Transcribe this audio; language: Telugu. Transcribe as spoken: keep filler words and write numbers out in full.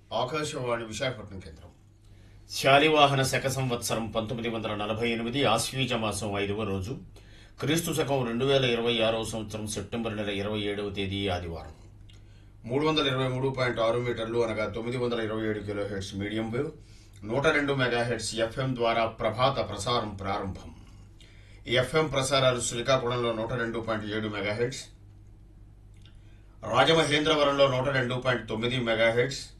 ఆకాశవాణి విశాఖపట్నం కేంద్రం. శాలివాహన శక సంవత్సరం పంతొమ్మిది వందల నలభై ఎనిమిది ఆశ్వీజ మాసం ఐదవ రోజు, క్రీస్తు శకం రెండు వేల ఇరవై ఆరవ సంవత్సరం సెప్టెంబర్ నెల ఇరవై ఏడవ తేదీ ఆదివారం. మూడు వందల ఇరవై మూడు పాయింట్ ఆరు మీటర్లు అనగా తొమ్మిది వందల ఇరవై ఏడు కిలో హెడ్స్ మీడియం వేవ్, నూట రెండు మెగా హెడ్స్ ఎఫ్ఎం ద్వారా ప్రభాత ప్రసారం ప్రారంభం. ఈ ఎఫ్ఎం ప్రసారాలు శ్రీకాకుళంలో నూట రెండు పాయింట్ ఏడు మెగా హెడ్స్, రాజమహేంద్రవరంలో నూట రెండు పాయింట్ తొమ్మిది మెగా హెడ్స్,